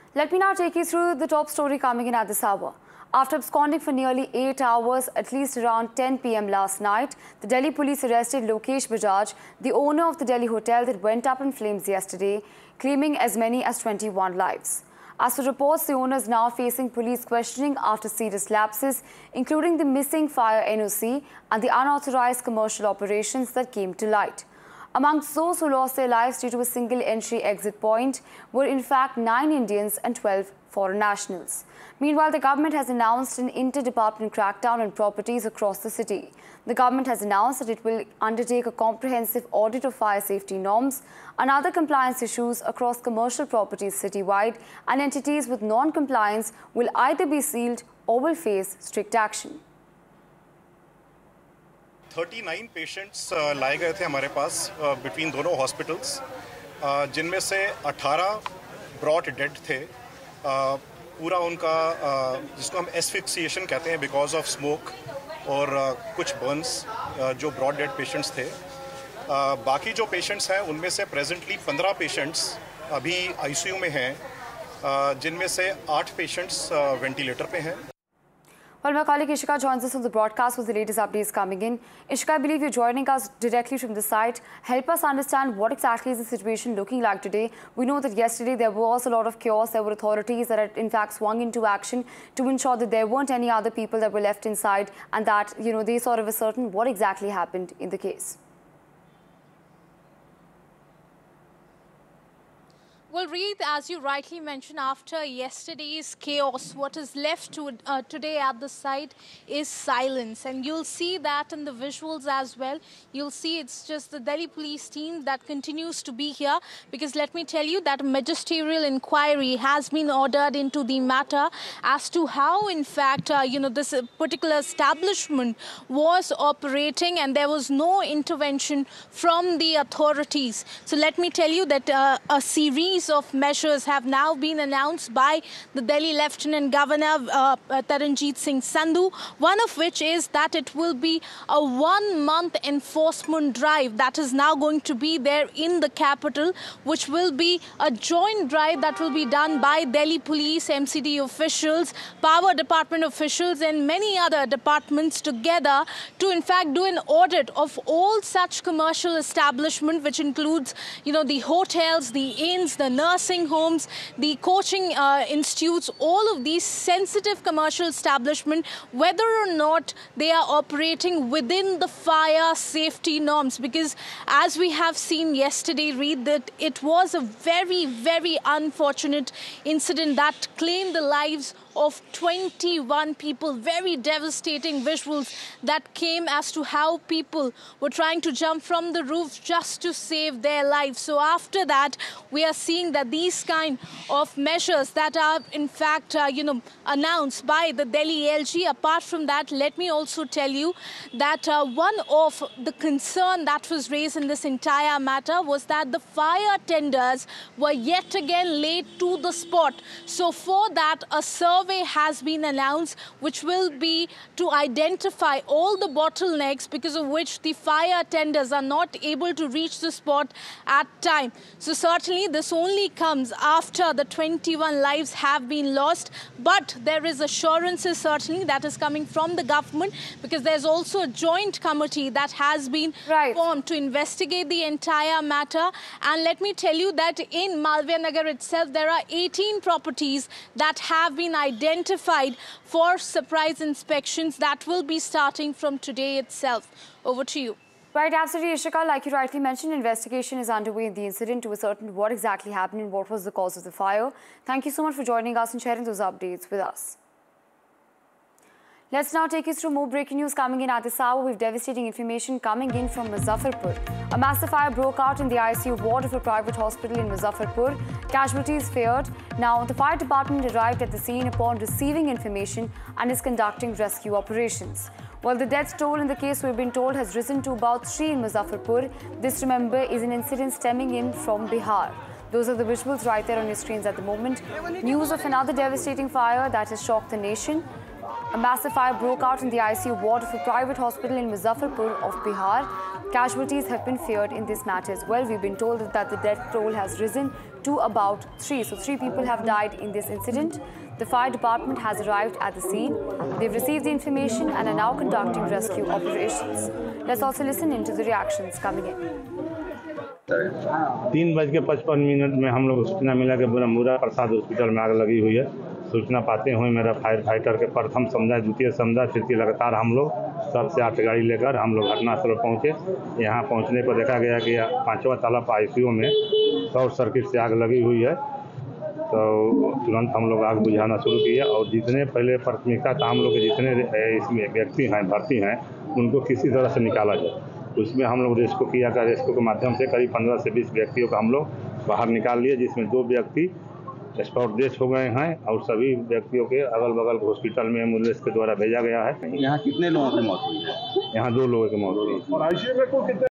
Let me now take you through the top story coming in at this hour. After absconding for nearly 8 hours, at least around 10 p.m. last night, the Delhi police arrested Lokesh Bajaj, the owner of the Delhi hotel that went up in flames yesterday, claiming as many as 21 lives. As for reports, the owner is now facing police questioning after serious lapses, including the missing fire NOC and the unauthorized commercial operations that came to light. Amongst those who lost their lives due to a single entry exit point were in fact 9 Indians and 12 foreign nationals. Meanwhile, the government has announced an inter-department crackdown on properties across the city. The government has announced that it will undertake a comprehensive audit of fire safety norms and other compliance issues across commercial properties citywide, and entities with non-compliance will either be sealed or will face strict action. 39 patients लाए गए थे हमारे पास between दोनों hospitals, जिनमें से 18 brought dead थे। पूरा उनका जिसको हम एस्फिक्सिएशन कहते हैं बिकॉज ऑफ स्मोक और कुछ बर्न्स, जो ब्रॉट डेड पेशेंट्स थे। बाकी जो पेशेंट्स हैं उनमें से प्रेजेंटली 15 पेशेंट्स अभी आईसीयू में हैं, जिनमें से 8 पेशेंट्स वेंटिलेटर पे हैं। Well, my colleague Ishika joins us on the broadcast with the latest updates coming in. Ishika, I believe you're joining us directly from the site. Help us understand what exactly is the situation looking like today. We know that yesterday there was a lot of chaos. There were authorities that had in fact swung into action to ensure that there weren't any other people that were left inside and that, they sort of ascertain what exactly happened in the case. Well, Reed, as you rightly mentioned, after yesterday's chaos, what is left today at the site is silence. And you'll see that in the visuals as well. You'll see it's just the Delhi police team that continues to be here, because let me tell you that a magisterial inquiry has been ordered into the matter as to how, in fact, this particular establishment was operating and there was no intervention from the authorities. So let me tell you that a series of measures have now been announced by the Delhi Lieutenant Governor Taranjeet Singh Sandhu, one of which is that it will be a 1-month enforcement drive that is now going to be there in the capital, which will be a joint drive that will be done by Delhi Police, MCD officials, Power Department officials and many other departments together to in fact do an audit of all such commercial establishment, which includes, the hotels, the inns, the nursing homes, the coaching institutes, all of these sensitive commercial establishments, whether or not they are operating within the fire safety norms. Because as we have seen yesterday, Read, that it was a very, very unfortunate incident that claimed the lives of 21 people. Very devastating visuals that came as to how people were trying to jump from the roof just to save their lives. So after that, we are seeing that these kind of measures that are in fact, announced by the Delhi LG. Apart from that, let me also tell you that one of the concern that was raised in this entire matter was that the fire tenders were yet again late to the spot. So for that, a survey has been announced, which will be to identify all the bottlenecks because of which the fire tenders are not able to reach the spot at time. So certainly this only comes after the 21 lives have been lost, but there is assurances certainly that is coming from the government, because there's also a joint committee that has been formed to investigate the entire matter. And let me tell you that in Malviya Nagar itself, there are 18 properties that have been identified for surprise inspections that will be starting from today itself. Over to you. Right, absolutely, Ishika. Like you rightly mentioned, investigation is underway in the incident to ascertain what exactly happened and what was the cause of the fire. Thank you so much for joining us and sharing those updates with us. Let's now take you through more breaking news coming in at this hour. We have devastating information coming in from Muzaffarpur. A massive fire broke out in the ICU ward of a private hospital in Muzaffarpur. Casualties feared. Now, the fire department arrived at the scene upon receiving information and is conducting rescue operations. While the death toll in the case, we've been told, has risen to about 3 in Muzaffarpur. This, remember, is an incident stemming in from Bihar. Those are the visuals right there on your screens at the moment. News of another devastating fire that has shocked the nation. A massive fire broke out in the ICU ward of a private hospital in Muzaffarpur of Bihar. Casualties have been feared in this matter as well. We've been told that the death toll has risen to about 3. So 3 people have died in this incident. The fire department has arrived at the scene. They've received the information and are now conducting rescue operations. Let's also listen into the reactions coming in. 3:55 में हम लोग सूचना मिला कि बुरा प्रसाद hospital में आग लगी हुई है। सूचना पाते हुए मेरा फायर फाइटर के प्रथम समुदाय, द्वितीय समुदाय, तृतीय लगातार हम लोग 7 से 8 गाड़ी लेकर हम लोग घटनास्थल पर पहुँचे। यहाँ पहुँचने पर देखा गया कि 5वां तला ICU में शॉर्ट सर्किट से आग लगी हुई है। तो तुरंत हम लोग आग बुझाना शुरू किया और जितने पहले प्राथमिकता था हम लोग के जितने इसमें व्यक्ति हैं भर्ती हैं उनको किसी तरह से निकाला जाए। उसमें हम लोग रेस्क्यू किया कर रेस्क्यू के माध्यम से करीब 15 से 20 व्यक्तियों को हम लोग बाहर निकाल लिए, जिसमें 2 व्यक्ति स्पॉट डेथ हो गए हैं और सभी व्यक्तियों के अगल बगल हॉस्पिटल में एम्बुलेंस के द्वारा भेजा गया है। यहाँ कितने लोगों की मौत हुई है? यहाँ 2 लोगों की मौत हुई है।